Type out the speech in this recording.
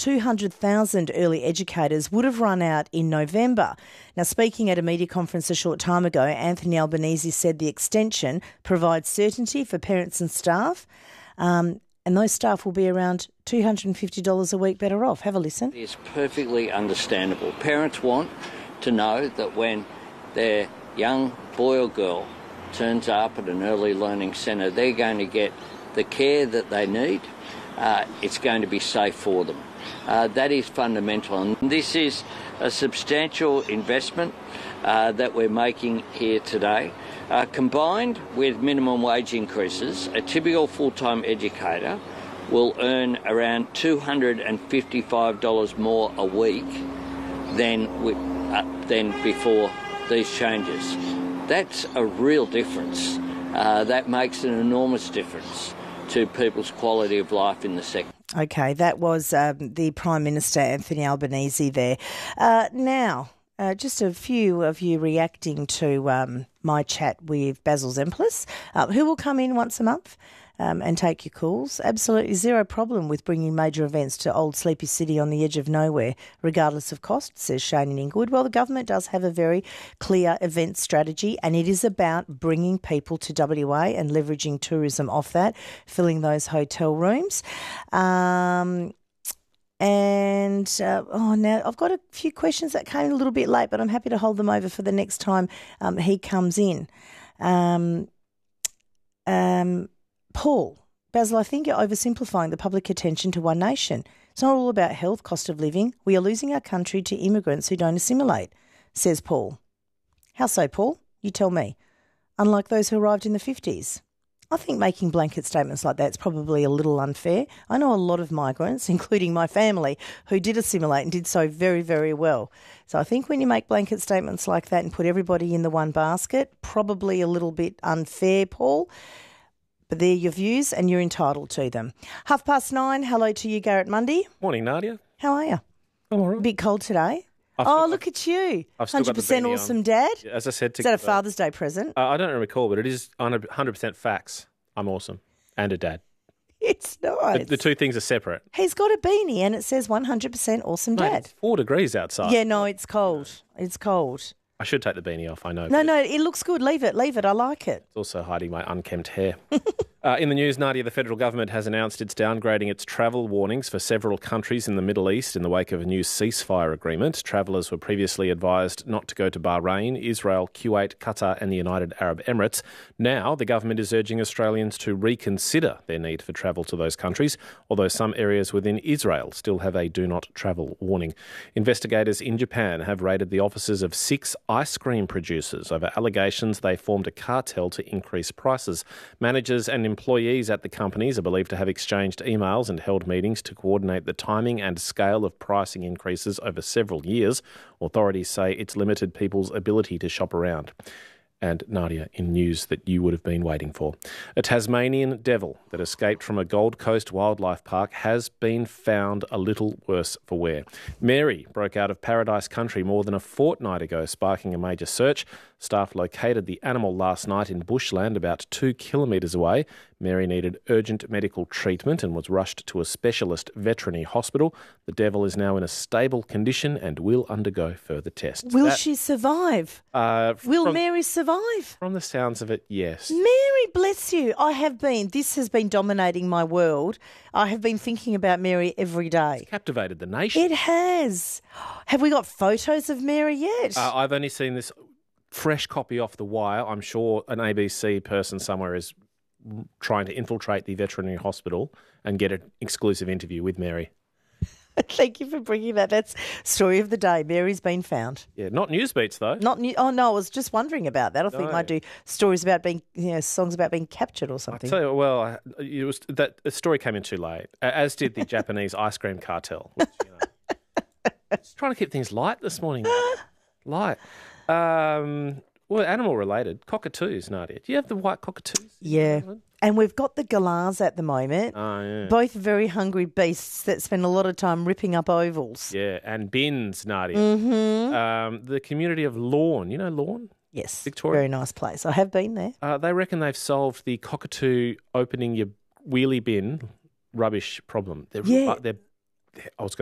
200,000 early educators would have run out in November. Now, speaking at a media conference a short time ago, Anthony Albanese said the extension provides certainty for parents and staff, and those staff will be around $250 a week better off. Have a listen. It's perfectly understandable. Parents want to know that when their young boy or girl turns up at an early learning centre, they're going to get the care that they need. It's going to be safe for them. That is fundamental. And this is a substantial investment that we're making here today. Combined with minimum wage increases, a typical full-time educator will earn around $255 more a week than before these changes. That's a real difference. That makes an enormous difference to people's quality of life in the sector. Okay, that was the Prime Minister, Anthony Albanese there. Now, just a few of you reacting to my chat with Basil Zemplis, who will come in once a month and take your calls. Absolutely zero problem with bringing major events to old sleepy city on the edge of nowhere, regardless of cost, says Shane in Inglewood. Well, the government does have a very clear event strategy, and it is about bringing people to WA and leveraging tourism off that, filling those hotel rooms. Now I've got a few questions that came a little bit late, but I'm happy to hold them over for the next time he comes in. Paul, Basil, I think you're oversimplifying the public attention to One Nation. It's not all about health, cost of living. We are losing our country to immigrants who don't assimilate, says Paul. How so, Paul? You tell me. Unlike those who arrived in the 50s. I think making blanket statements like that is probably a little unfair. I know a lot of migrants, including my family, who did assimilate and did so very, very well. So I think when you make blanket statements like that and put everybody in the one basket, probably a little bit unfair, Paul. But they're your views and you're entitled to them. 9:30, hello to you, Garrett Mundy. Morning, Nadia. How are you? I'm all right. A bit cold today. Look at you. 100% awesome dad. As I said, is that a Father's Day present? I don't recall, but it is 100% facts. I'm awesome. And a dad. It's nice. The two things are separate. He's got a beanie and it says 100% awesome dad. Mate, it's 4 degrees outside. Yeah, no, it's cold. It's cold. I should take the beanie off, I know. No, it looks good. Leave it. I like it. It's also hiding my unkempt hair. In the news, Nadia, the federal government has announced it's downgrading its travel warnings for several countries in the Middle East in the wake of a new ceasefire agreement. Travellers were previously advised not to go to Bahrain, Israel, Kuwait, Qatar and the United Arab Emirates. Now, the government is urging Australians to reconsider their need for travel to those countries, although some areas within Israel still have a do not travel warning. Investigators in Japan have raided the offices of 6 ice cream producers over allegations they formed a cartel to increase prices. Managers and employees at the companies are believed to have exchanged emails and held meetings to coordinate the timing and scale of pricing increases over several years. Authorities say it's limited people's ability to shop around. And Nadia, in news that you would have been waiting for. A Tasmanian devil that escaped from a Gold Coast wildlife park has been found a little worse for wear. Mary broke out of Paradise Country more than a fortnight ago, sparking a major search. Staff located the animal last night in bushland about 2 kilometres away. Mary needed urgent medical treatment and was rushed to a specialist veterinary hospital. The devil is now in a stable condition and will undergo further tests. Will she survive? Will Mary survive? From the sounds of it, yes. Mary, bless you. This has been dominating my world. I have been thinking about Mary every day. It's captivated the nation. It has. Have we got photos of Mary yet? I've only seen this fresh copy off the wire. I'm sure an ABC person somewhere is trying to infiltrate the veterinary hospital and get an exclusive interview with Mary. Thank you for bringing that. That's story of the day. Mary's been found. Yeah, not Newsbeats though. Oh no, I was just wondering about that. I think might do stories about being, songs about being captured or something. I tell you, well, it was that the story came in too late, as did the Japanese ice cream cartel. Which, just trying to keep things light this morning. Light. Well, animal related, cockatoos, Nadia. Do you have the white cockatoos? Yeah. And we've got the galahs at the moment. Oh, yeah. Both very hungry beasts that spend a lot of time ripping up ovals. Yeah, and bins, Nadia. Mm-hmm. The community of Lorne. You know Lorne? Yes. Victoria. Very nice place. I have been there. They reckon they've solved the cockatoo opening your wheelie bin rubbish problem. I was going